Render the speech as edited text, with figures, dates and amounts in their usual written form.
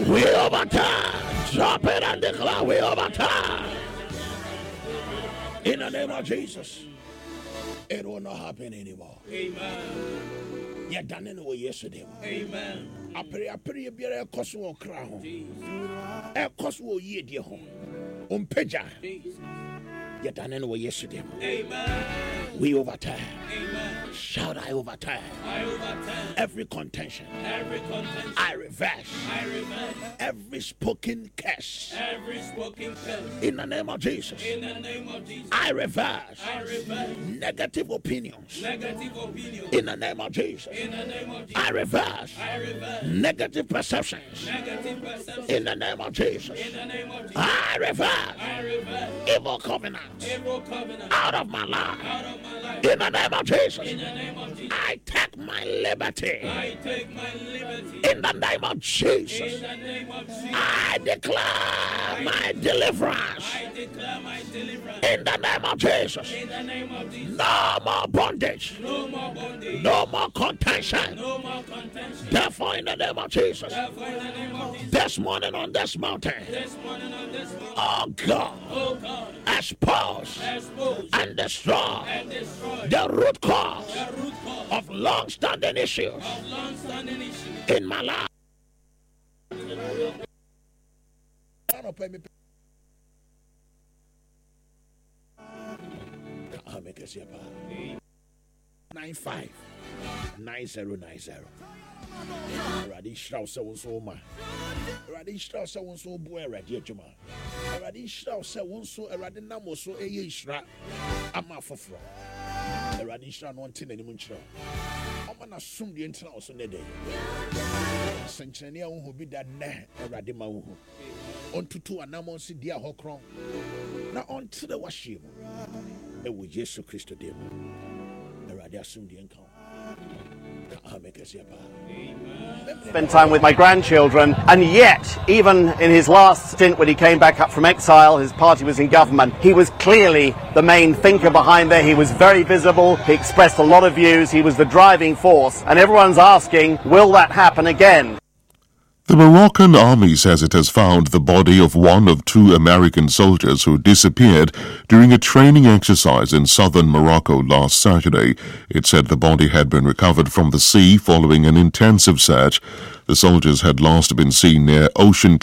We overturn. Drop it and declare we overturn. In the name of Jesus. It will not happen anymore. Amen. You're done anyway yesterday. Amen. I pray a cost will crown. A cost will ye dear home. Peja. You're done anyway yesterday. Amen. We overturn. Amen. Shout, I overturn. I overturn. Every contention. Every contention. I reverse. I reverse. Every spoken curse. Every spoken curse. In the name of Jesus. In the name of Jesus. I reverse. I reverse. Negative opinions. Negative opinions. In the name of Jesus. In the name of Jesus. I reverse. I reverse. Negative perceptions. Negative perceptions. In the name of Jesus. In the name of Jesus. I reverse. I reverse. Evil covenants. Evil covenant. Out of my life. Out of my life. In the name of Jesus. In the name of Jesus. I take my liberty. I take my liberty. In the name of Jesus. In the name of Jesus. I declare my deliverance. I declare my deliverance. In the name of Jesus. In the name of Jesus. No more bondage. No more bondage. No more contention. No more contention. Therefore, in the name of Jesus. Therefore, in the name of Jesus. This morning on this mountain. This morning on this mountain. Oh God. Oh God. Expose. Expose. And destroy. And destroy. The root cause. The root cause. Of long-standing issues. Of long-standing issues. In my life. 95 9090. Already shout so ma. Already shout so boy already juma. Already shout so already namo so eye shra. Ama foforo. Already shout no ntin ani munchro. Oma na sum de ntina so ne dey. Senchene a wo bi da na already ma wo. Ontutu anamo si dia hokron. Na onto the washim. E wo Yesu Kristo dem. Already assume the encounter. Spend time with my grandchildren, and yet, even in his last stint when he came back up from exile, his party was in government, he was clearly the main thinker behind there. He was very visible, he expressed a lot of views, he was the driving force, and everyone's asking, will that happen again? The Moroccan army says it has found the body of one of two American soldiers who disappeared during a training exercise in southern Morocco last Saturday. It said the body had been recovered from the sea following an intensive search. The soldiers had last been seen near Ocean